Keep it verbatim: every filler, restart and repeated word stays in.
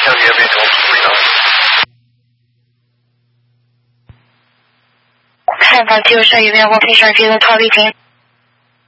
像你也没什么不一样。 看到就是一遍我非常觉得陶丽婷